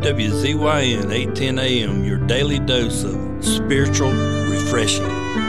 WZYN 810 AM, your daily dose of spiritual refreshing.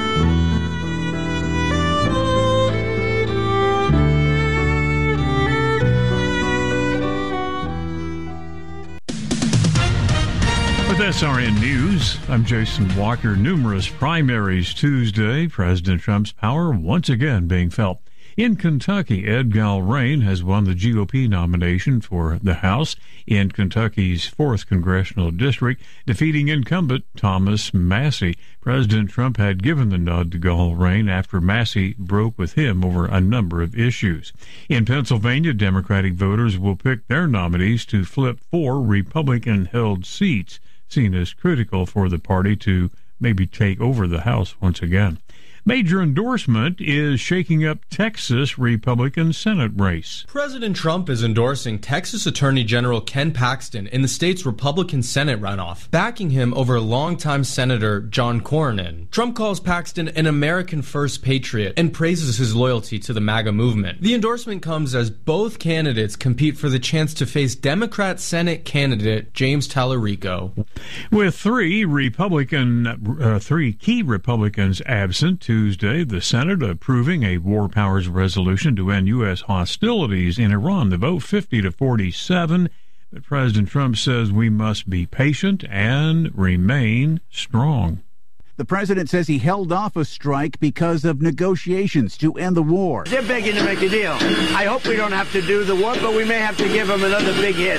With SRN News, I'm Jason Walker. Numerous primaries Tuesday. President Trump's power once again being felt. In Kentucky, Ed Galbraith has won the GOP nomination for the House in Kentucky's 4th Congressional District, defeating incumbent Thomas Massie. President Trump had given the nod to Galbraith after Massie broke with him over a number of issues. In Pennsylvania, Democratic voters will pick their nominees to flip 4 Republican-held seats, seen as critical for the party to maybe take over the House once again. Major endorsement is shaking up Texas Republican Senate race. President Trump is endorsing Texas Attorney General Ken Paxton in the state's Republican Senate runoff, backing him over longtime Senator John Cornyn. Trump calls Paxton an American First patriot and praises his loyalty to the MAGA movement. The endorsement comes as both candidates compete for the chance to face Democrat Senate candidate James Tallarico. With 3 key Republicans absent Tuesday, the Senate approving a war powers resolution to end U.S. hostilities in Iran. The vote 50-47, but President Trump says we must be patient and remain strong. The president says he held off a strike because of negotiations to end the war. They're begging to make a deal. I hope we don't have to do the war, but we may have to give them another big hit.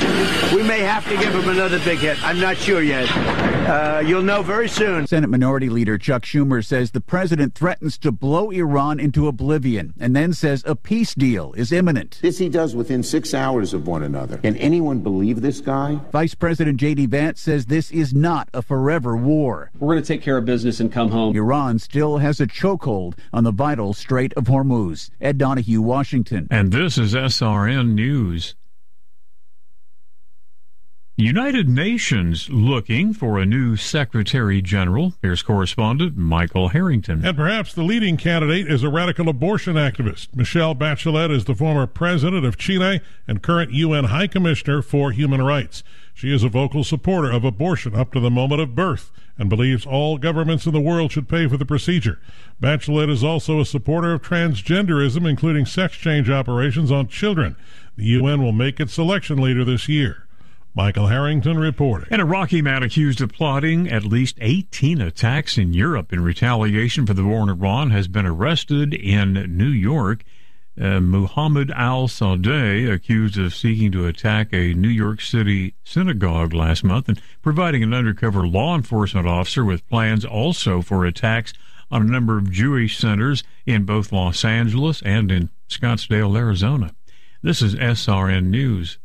I'm not sure yet. You'll know very soon. Senate Minority Leader Chuck Schumer says the president threatens to blow Iran into oblivion and then says a peace deal is imminent. This he does within 6 hours of one another. Can anyone believe this guy? Vice President J.D. Vance says this is not a forever war. We're going to take care of business and come home. Iran still has a chokehold on the vital Strait of Hormuz. Ed Donahue, Washington. And this is SRN News. United Nations looking for a new Secretary General. Here's correspondent Michael Harrington. And perhaps the leading candidate is a radical abortion activist. Michelle Bachelet is the former president of Chile and current UN High Commissioner for Human Rights. She is a vocal supporter of abortion up to the moment of birth and believes all governments in the world should pay for the procedure. Bachelet is also a supporter of transgenderism, including sex change operations on children. The UN will make its selection later this year. Michael Harrington reporting. An Iraqi man accused of plotting at least 18 attacks in Europe in retaliation for the war in Iran has been arrested in New York. Muhammad al-Sadeh, accused of seeking to attack a New York City synagogue last month and providing an undercover law enforcement officer with plans also for attacks on a number of Jewish centers in both Los Angeles and in Scottsdale, Arizona. This is SRN News.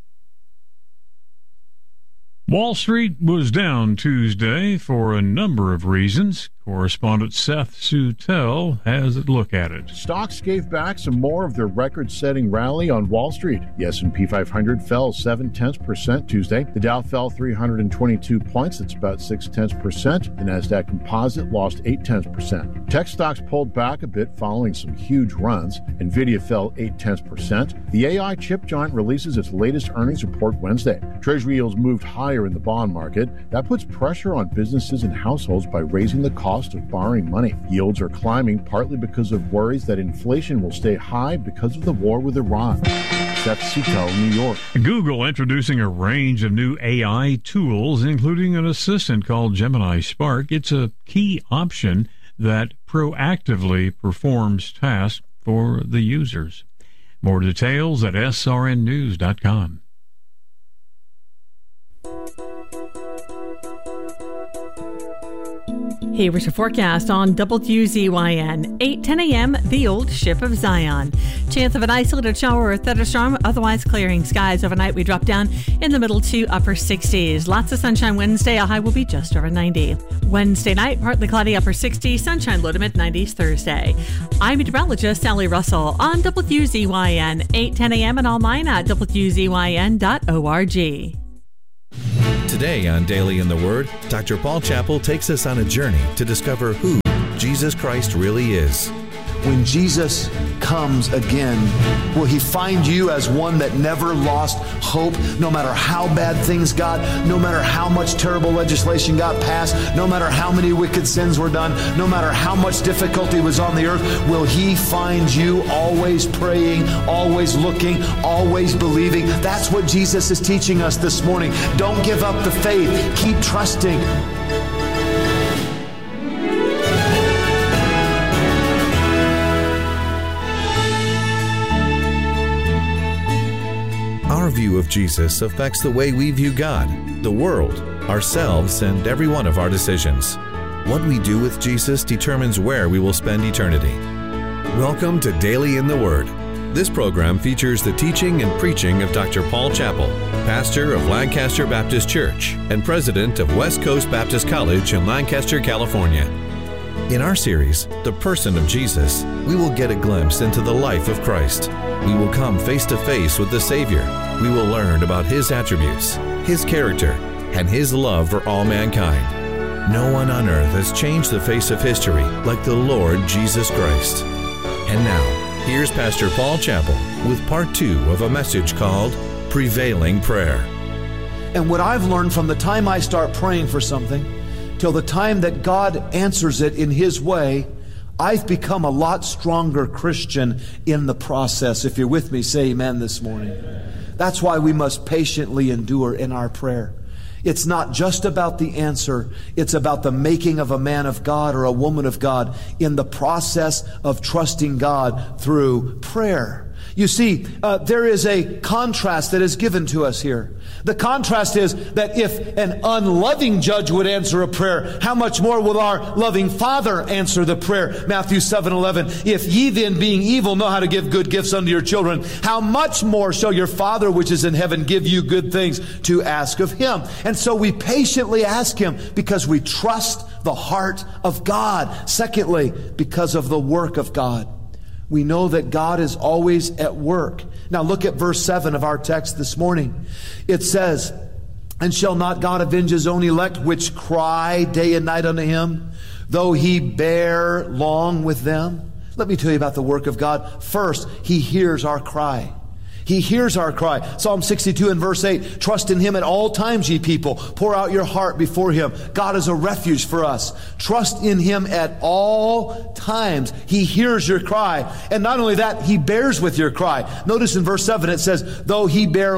Wall Street was down Tuesday for a number of reasons. Correspondent Seth Sutel has a look at it. Stocks gave back some more of their record-setting rally on Wall Street. The S&P 500 fell 0.7% Tuesday. The Dow fell 322 points. That's about 0.6%. The Nasdaq Composite lost 0.8%. Tech stocks pulled back a bit following some huge runs. Nvidia fell 0.8%. The AI chip giant releases its latest earnings report Wednesday. Treasury yields moved higher in the bond market. That puts pressure on businesses and households by raising the cost of borrowing money. Yields are climbing partly because of worries that inflation will stay high because of the war with Iran. Seth Sutel, New York. Google introducing a range of new AI tools, including an assistant called Gemini Spark. It's a key option that proactively performs tasks for the users. More details at srnnews.com. Here's your forecast on WZYN. 8:10 a.m., the old ship of Zion. Chance of an isolated shower or thunderstorm, otherwise clearing skies overnight. We drop down in the middle to upper 60s. Lots of sunshine Wednesday. A high will be just over 90. Wednesday night, partly cloudy, upper 60s. Sunshine low to mid-90s Thursday. I'm meteorologist Sally Russell on WZYN. 8:10 a.m. and online at WZYN.org. Today on Daily in the Word, Dr. Paul Chappell takes us on a journey to discover who Jesus Christ really is. when Jesus comes again, will he find you as one that never lost hope, no matter how bad things got, no matter how much terrible legislation got passed, no matter how many wicked sins were done, no matter how much difficulty was on the earth? Will he find you always praying, always looking, always believing? That's what Jesus is teaching us this morning. Don't give up the faith. Keep trusting. Our view of Jesus affects the way we view God, the world, ourselves, and every one of our decisions. What we do with Jesus determines where we will spend eternity. Welcome to Daily in the Word. This program features the teaching and preaching of Dr. Paul Chappell, pastor of Lancaster Baptist Church and president of West Coast Baptist College in Lancaster, California. In our series, The Person of Jesus, we will get a glimpse into the life of Christ. We will come face to face with the Savior. We will learn about His attributes, His character, and His love for all mankind. No one on earth has changed the face of history like the Lord Jesus Christ. And now, here's Pastor Paul Chappell with part 2 of a message called Prevailing Prayer. And what I've learned from the time I start praying for something till the time that God answers it in His way, I've become a lot stronger Christian in the process. If you're with me, say amen this morning. That's why we must patiently endure in our prayer. It's not just about the answer. It's about the making of a man of God or a woman of God in the process of trusting God through prayer. You see, there is a contrast that is given to us here. The contrast is that if an unloving judge would answer a prayer, how much more will our loving Father answer the prayer? Matthew 7:11. If ye then, being evil, know how to give good gifts unto your children, how much more shall your Father which is in heaven give you good things to ask of Him? And so we patiently ask Him because we trust the heart of God. Secondly, because of the work of God. We know that God is always at work. Now look at verse 7 of our text this morning. It says, and shall not God avenge His own elect, which cry day and night unto Him, though He bear long with them? Let me tell you about the work of God. First, He hears our cry. He hears our cry. Psalm 62 and verse 8, trust in Him at all times, ye people. Pour out your heart before Him. God is a refuge for us. Trust in Him at all times. He hears your cry. And not only that, He bears with your cry. Notice in verse 7 it says, though He bear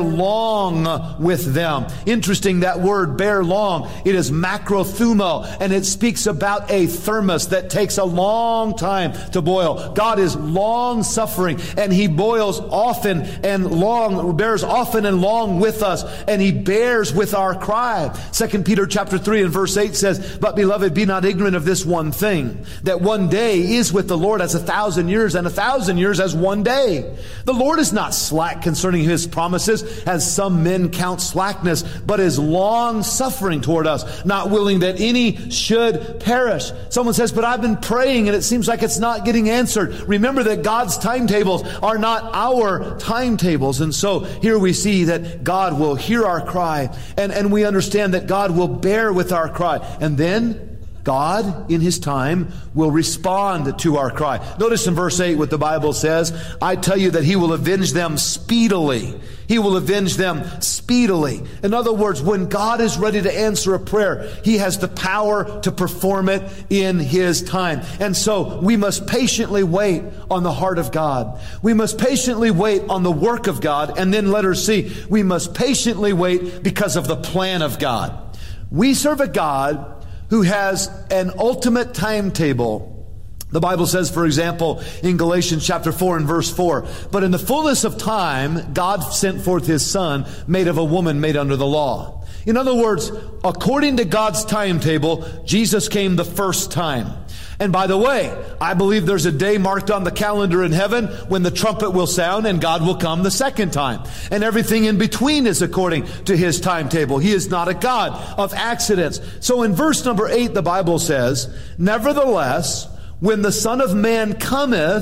long with them. Interesting, that word bear long. It is macrothumo, and it speaks about a thermos that takes a long time to boil. God is long suffering, and He boils often and long, bears often and long with us, and He bears with our cry. 2 Peter chapter 3 and verse 8 says, but beloved, be not ignorant of this one thing, that one day is with the Lord as 1,000 years, and 1,000 years as one day. The Lord is not slack concerning His promises, as some men count slackness, but is long suffering toward us, not willing that any should perish. Someone says, but I've been praying and it seems like it's not getting answered. Remember that God's timetables are not our timetables. And so here we see that God will hear our cry, and we understand that God will bear with our cry. And then God, in His time, will respond to our cry. Notice in verse 8 what the Bible says. I tell you that He will avenge them speedily. He will avenge them speedily. In other words, when God is ready to answer a prayer, He has the power to perform it in His time. And so we must patiently wait on the heart of God. We must patiently wait on the work of God. And then letter C, we must patiently wait because of the plan of God. We serve a God who has an ultimate timetable. The Bible says, for example, in Galatians chapter 4 and verse 4, but in the fullness of time, God sent forth His Son, made of a woman made under the law. In other words, according to God's timetable, Jesus came the first time. And by the way, I believe there's a day marked on the calendar in heaven when the trumpet will sound and God will come the second time. And everything in between is according to His timetable. He is not a God of accidents. So in verse number 8, the Bible says, nevertheless, when the Son of Man cometh,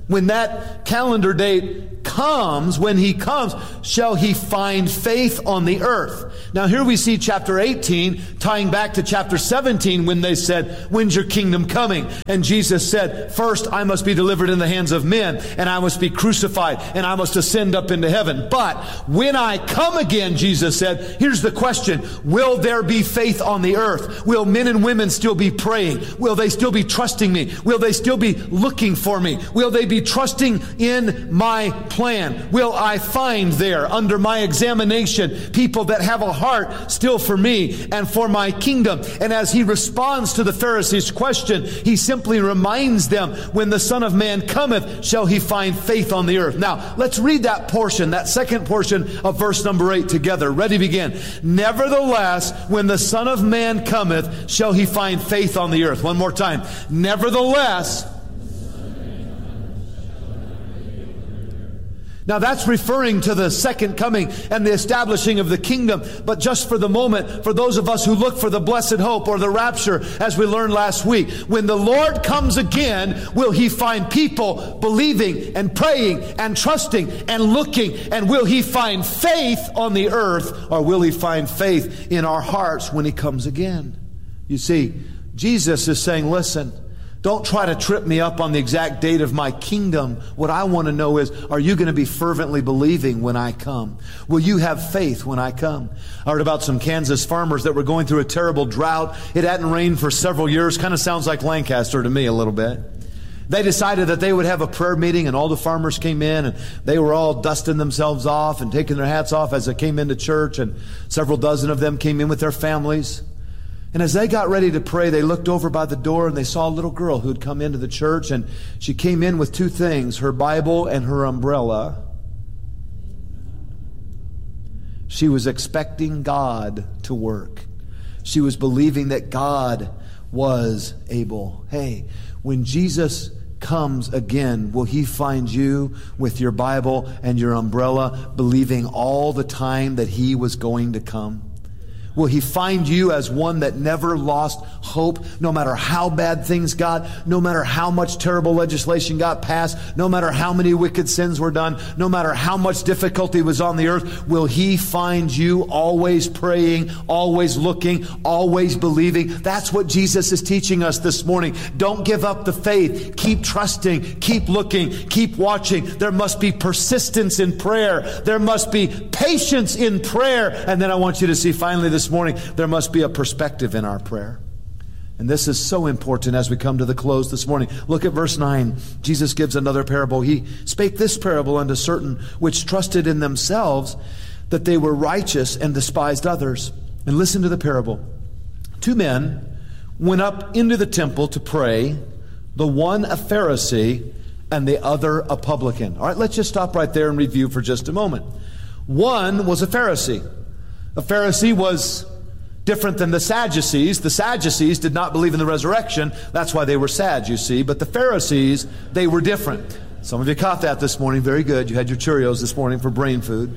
when that calendar date comes, when he comes, shall he find faith on the earth? Now here we see chapter 18 tying back to chapter 17 when they said, when's your kingdom coming? And Jesus said, first I must be delivered in the hands of men, and I must be crucified, and I must ascend up into heaven. But when I come again, Jesus said, here's the question, will there be faith on the earth? Will men and women still be praying? Will they still be trusting me? Will they still be looking for me? Will they be trusting in my plan? Will I find there, under my examination, people that have a heart still for me and for my kingdom? And as he responds to the Pharisees' question, he simply reminds them, when the Son of Man cometh, shall he find faith on the earth? Now, let's read that portion, that second portion of verse number 8 together. Ready, begin. Nevertheless, when the Son of Man cometh, shall he find faith on the earth? One more time. Nevertheless. Now that's referring to the second coming and the establishing of the kingdom. But just for the moment, for those of us who look for the blessed hope or the rapture, as we learned last week, when the Lord comes again, will he find people believing and praying and trusting and looking? And will he find faith on the earth, or will he find faith in our hearts when he comes again? You see, Jesus is saying, listen, don't try to trip me up on the exact date of my kingdom. What I want to know is, are you going to be fervently believing when I come? Will you have faith when I come? I heard about some Kansas farmers that were going through a terrible drought. It hadn't rained for several years. Kind of sounds like Lancaster to me a little bit. They decided that they would have a prayer meeting, and all the farmers came in, and they were all dusting themselves off and taking their hats off as they came into church, and several dozen of them came in with their families. And as they got ready to pray, they looked over by the door and they saw a little girl who had come into the church, and she came in with two things, her Bible and her umbrella. She was expecting God to work. She was believing that God was able. Hey, when Jesus comes again, will he find you with your Bible and your umbrella, believing all the time that he was going to come? Will he find you as one that never lost hope, no matter how bad things got, no matter how much terrible legislation got passed, no matter how many wicked sins were done, no matter how much difficulty was on the earth? Will he find you always praying, always looking, always believing? That's what Jesus is teaching us this morning. Don't give up the faith. Keep trusting, keep looking, keep watching. There must be persistence in prayer. There must be patience in prayer. And then I want you to see finally this morning, there must be a perspective in our prayer. And this is so important as we come to the close this morning. Look at verse 9. Jesus gives another parable. He spake this parable unto certain which trusted in themselves that they were righteous and despised others. And listen to the parable. Two men went up into the temple to pray, the one a Pharisee and the other a publican. All right, let's just stop right there and review for just a moment. One was a Pharisee. A Pharisee was different than the Sadducees. The Sadducees did not believe in the resurrection. That's why they were sad, you see. But the Pharisees, they were different. Some of you caught that this morning. Very good. You had your Cheerios this morning for brain food.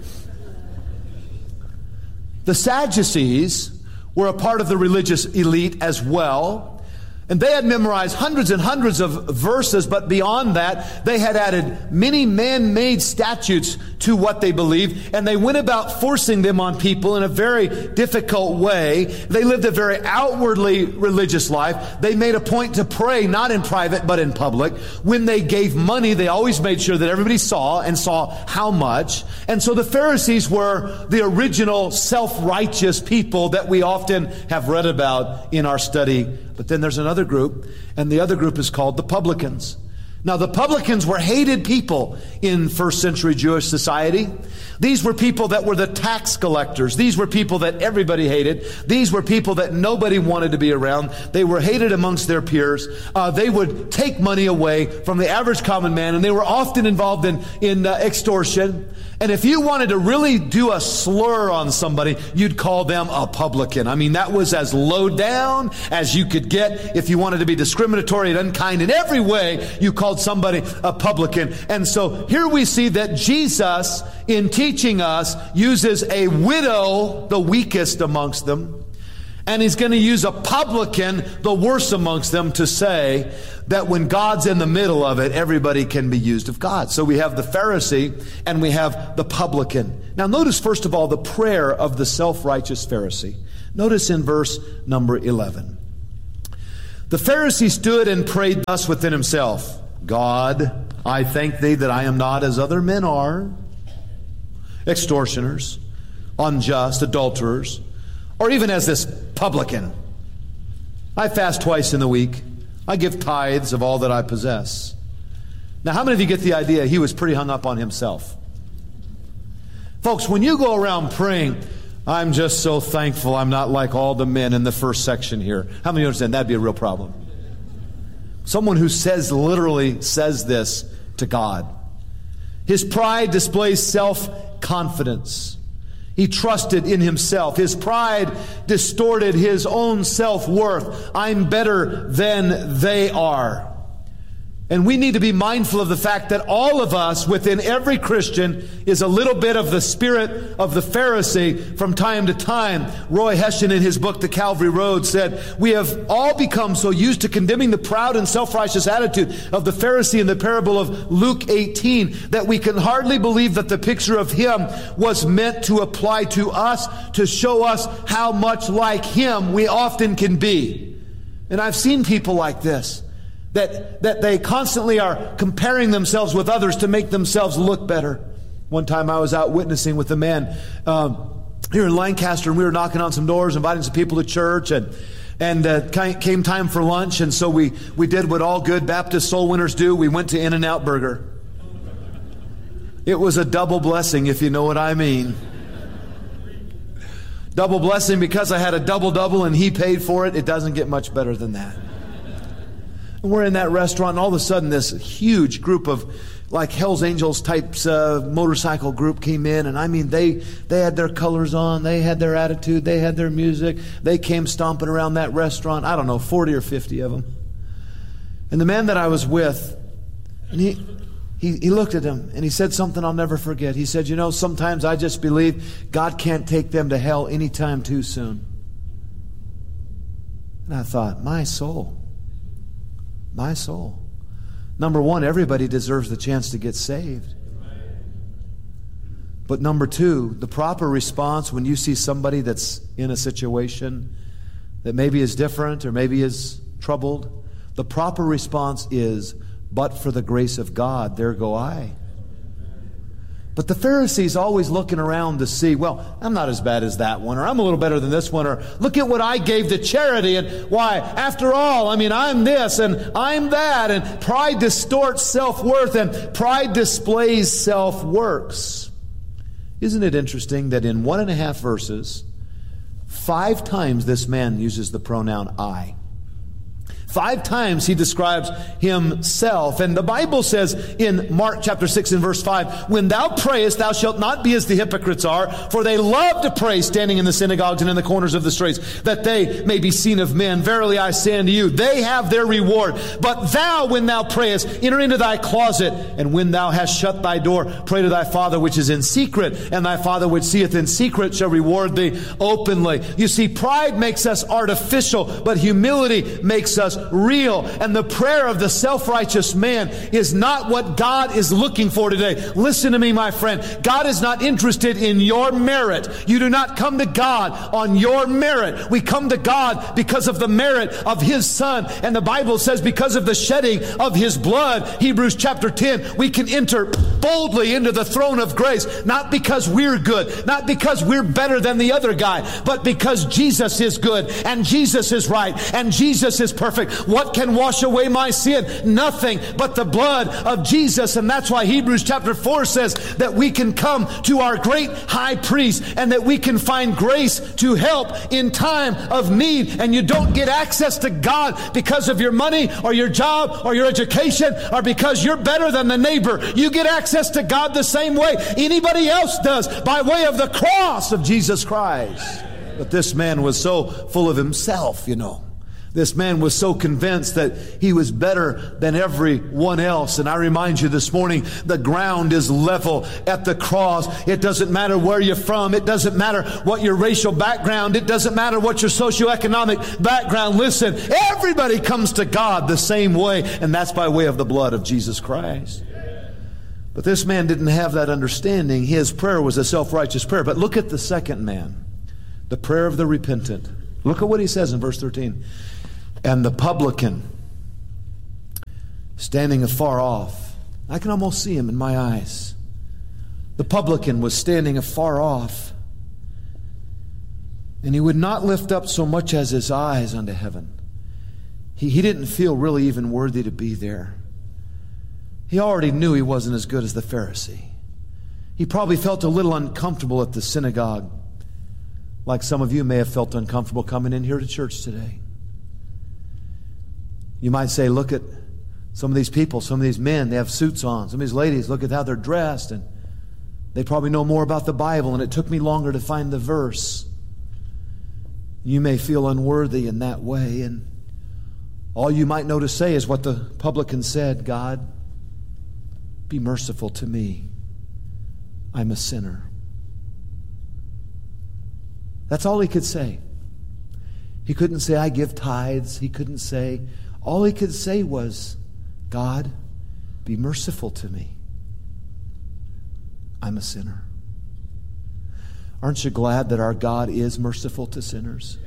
The Sadducees were a part of the religious elite as well. And they had memorized hundreds and hundreds of verses, but beyond that, they had added many man-made statutes to what they believed, and they went about forcing them on people in a very difficult way. They lived a very outwardly religious life. They made a point to pray, not in private, but in public. When they gave money, they always made sure that everybody saw and saw how much. And so the Pharisees were the original self-righteous people that we often have read about in our study. But then there's another group, and the other group is called the publicans. Now, the publicans were hated people in first century Jewish society. These were people that were the tax collectors. These were people that everybody hated. These were people that nobody wanted to be around. They were hated amongst their peers. They would take money away from the average common man, and they were often involved in extortion. And if you wanted to really do a slur on somebody, you'd call them a publican. I mean, that was as low down as you could get. If you wanted to be discriminatory and unkind in every way, you called somebody a publican. And so here we see that Jesus, in teaching us, uses a widow, the weakest amongst them, And he's going to use a publican, the worst amongst them, to say that when God's in the middle of it, everybody can be used of God. So we have the Pharisee and we have the publican. Now notice first of all the prayer of the self-righteous Pharisee. Notice in verse number 11. The Pharisee stood and prayed thus within himself, God, I thank thee that I am not as other men are, extortioners, unjust, adulterers, or even as this publican. I fast twice in the week. I give tithes of all that I possess. Now, how many of you get the idea he was pretty hung up on himself? Folks, when you go around praying, I'm just so thankful I'm not like all the men in the first section here. How many understand that'd be a real problem? Someone who literally says this to God. His pride displays self-confidence. He trusted in himself. His pride distorted his own self-worth. I'm better than they are. And we need to be mindful of the fact that all of us, within every Christian, is a little bit of the spirit of the Pharisee from time to time. Roy Hession, in his book, The Calvary Road, said, we have all become so used to condemning the proud and self-righteous attitude of the Pharisee in the parable of Luke 18 that we can hardly believe that the picture of him was meant to apply to us, to show us how much like him we often can be. And I've seen people like this. That they constantly are comparing themselves with others to make themselves look better. One time I was out witnessing with a man here in Lancaster, and we were knocking on some doors, inviting some people to church, and came time for lunch, and so we did what all good Baptist soul winners do. We went to In-N-Out Burger. It was a double blessing, if you know what I mean. Double blessing because I had a double-double and he paid for it. It doesn't get much better than that. We're in that restaurant, and all of a sudden this huge group of like Hell's Angels types motorcycle group came in, and I mean they had their colors on, they had their attitude, they had their music. They came stomping around that restaurant. I don't know, 40 or 50 of them. And the man that I was with, and he looked at him and he said something I'll never forget. He said, sometimes I just believe God can't take them to hell anytime too soon. And I thought, my soul. My soul. Number one, everybody deserves the chance to get saved. But number two, the proper response when you see somebody that's in a situation that maybe is different or maybe is troubled, the proper response is, but for the grace of God, there go I. But the Pharisee's always looking around to see, well, I'm not as bad as that one, or I'm a little better than this one, or look at what I gave to charity, and why, after all, I'm this, and I'm that, and pride distorts self-worth, and pride displays self-works. Isn't it interesting that in 1.5 verses, 5 times this man uses the pronoun I? 5 times he describes himself. And the Bible says in Mark chapter 6 and verse 5, when thou prayest, thou shalt not be as the hypocrites are, for they love to pray standing in the synagogues and in the corners of the streets, that they may be seen of men. Verily I say unto you, they have their reward. But thou, when thou prayest, enter into thy closet, and when thou hast shut thy door, pray to thy Father which is in secret, and thy Father which seeth in secret shall reward thee openly. You see, pride makes us artificial, but humility makes us real. And the prayer of the self-righteous man is not what God is looking for today. Listen to me, my friend. God is not interested in your merit. You do not come to God on your merit. We come to God because of the merit of His Son. And the Bible says because of the shedding of His blood, Hebrews chapter 10, we can enter boldly into the throne of grace. Not because we're good, not because we're better than the other guy, but because Jesus is good, and Jesus is right, and Jesus is perfect. What can wash away my sin? Nothing but the blood of Jesus. And that's why Hebrews chapter 4 says that we can come to our great high priest and that we can find grace to help in time of need. And you don't get access to God because of your money or your job or your education or because you're better than the neighbor. You get access to God the same way anybody else does, by way of the cross of Jesus Christ. But this man was so full of himself, This man was so convinced that he was better than everyone else. And I remind you this morning, the ground is level at the cross. It doesn't matter where you're from. It doesn't matter what your racial background. It doesn't matter what your socioeconomic background. Listen, everybody comes to God the same way, and that's by way of the blood of Jesus Christ. But this man didn't have that understanding. His prayer was a self-righteous prayer. But look at the second man, the prayer of the repentant. Look at what he says in verse 13. And the publican, standing afar off. I can almost see him in my eyes. The publican was standing afar off. And he would not lift up so much as his eyes unto heaven. He didn't feel really even worthy to be there. He already knew he wasn't as good as the Pharisee. He probably felt a little uncomfortable at the synagogue, like some of you may have felt uncomfortable coming in here to church today. You might say, look at some of these people, some of these men, they have suits on. Some of these ladies, look at how they're dressed, and they probably know more about the Bible, and it took me longer to find the verse. You may feel unworthy in that way, and all you might know to say is what the publican said, God, be merciful to me. I'm a sinner. That's all he could say. He couldn't say, I give tithes. He couldn't say, all he could say was, God, be merciful to me. I'm a sinner. Aren't you glad that our God is merciful to sinners?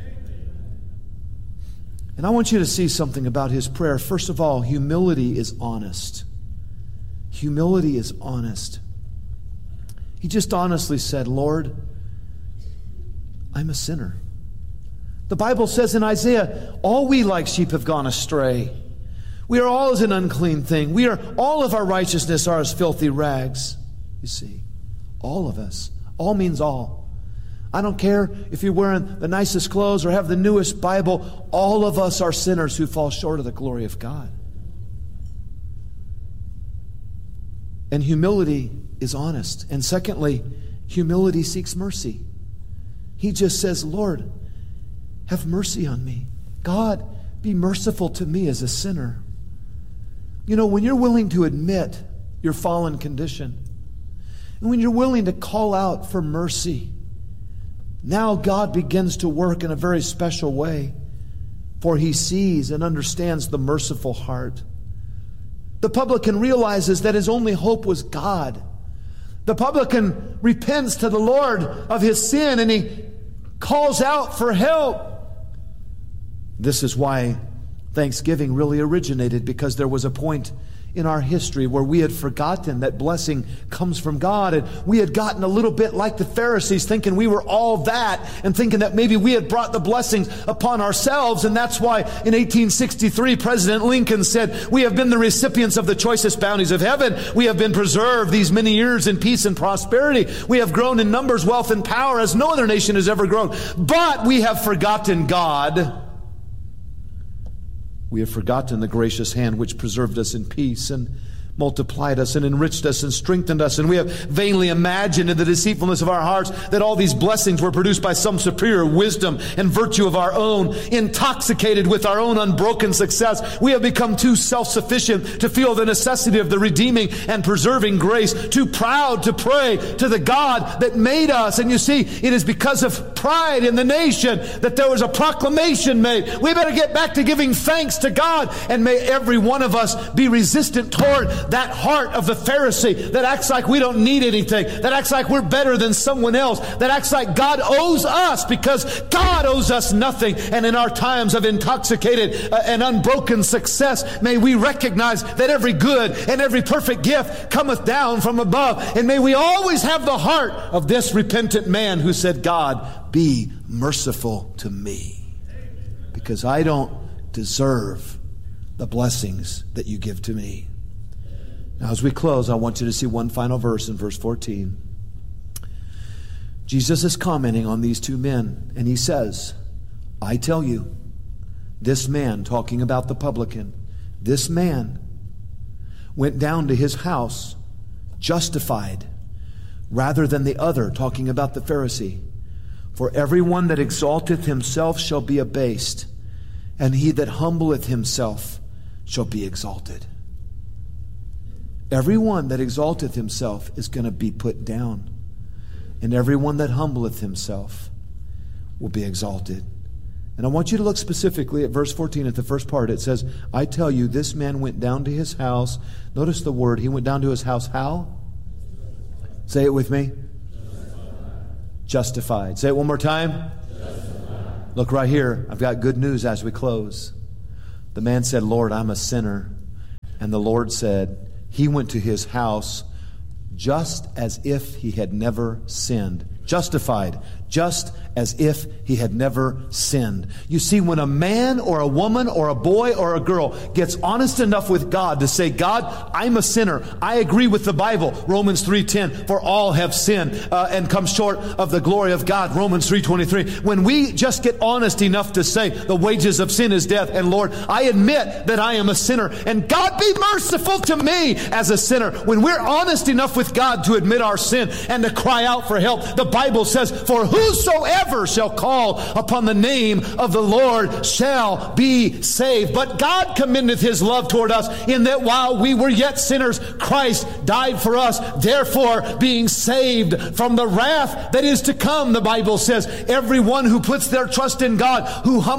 And I want you to see something about his prayer. First of all, humility is honest. Humility is honest. He just honestly said, Lord, I'm a sinner. The Bible says in Isaiah, all we like sheep have gone astray. We are all as an unclean thing. All of our righteousness are as filthy rags. You see, all of us. All means all. I don't care if you're wearing the nicest clothes or have the newest Bible. All of us are sinners who fall short of the glory of God. And humility is honest. And secondly, humility seeks mercy. He just says, Lord, have mercy on me. God, be merciful to me as a sinner. You know, when you're willing to admit your fallen condition, and when you're willing to call out for mercy, now God begins to work in a very special way, for he sees and understands the merciful heart. The publican realizes that his only hope was God. The publican repents to the Lord of his sin, and he calls out for help. This is why Thanksgiving really originated, because there was a point in our history where we had forgotten that blessing comes from God, and we had gotten a little bit like the Pharisees, thinking we were all that, and thinking that maybe we had brought the blessings upon ourselves. And that's why in 1863 President Lincoln said, we have been the recipients of the choicest bounties of heaven. We have been preserved these many years in peace and prosperity. We have grown in numbers, wealth, and power as no other nation has ever grown. But we have forgotten God. We have forgotten the gracious hand which preserved us in peace and multiplied us and enriched us and strengthened us. And we have vainly imagined in the deceitfulness of our hearts that all these blessings were produced by some superior wisdom and virtue of our own. Intoxicated with our own unbroken success, we have become too self-sufficient to feel the necessity of the redeeming and preserving grace, too proud to pray to the God that made us. And you see, it is because of pride in the nation that there was a proclamation made. We better get back to giving thanks to God, and may every one of us be resistant toward that heart of the Pharisee that acts like we don't need anything, that acts like we're better than someone else, that acts like God owes us, because God owes us nothing. And in our times of intoxicated and unbroken success, may we recognize that every good and every perfect gift cometh down from above. And may we always have the heart of this repentant man who said, God, be merciful to me, because I don't deserve the blessings that you give to me. Now, as we close, I want you to see one final verse in verse 14. Jesus is commenting on these two men, and he says, I tell you, this man, talking about the publican, this man went down to his house justified rather than the other, talking about the Pharisee. For everyone that exalteth himself shall be abased, and he that humbleth himself shall be exalted. Everyone that exalteth himself is going to be put down, and everyone that humbleth himself will be exalted. And I want you to look specifically at verse 14 at the first part. It says, I tell you, this man went down to his house. Notice the word. He went down to his house how? Say it with me. Justified. Say it one more time. Justified. Look right here. I've got good news as we close. The man said, Lord, I'm a sinner. And the Lord said, he went to his house just as if he had never sinned. Justified, just as if he had never sinned. You see, when a man or a woman or a boy or a girl gets honest enough with God to say, God, I'm a sinner. I agree with the Bible. Romans 3:10, for all have sinned and come short of the glory of God. Romans 3:23. When we just get honest enough to say the wages of sin is death, and Lord, I admit that I am a sinner, and God be merciful to me as a sinner. When we're honest enough with God to admit our sin and to cry out for help, the Bible says, for whosoever shall call upon the name of the Lord shall be saved. But God commendeth his love toward us in that while we were yet sinners, Christ died for us. Therefore, being saved from the wrath that is to come, the Bible says, everyone who puts their trust in God, who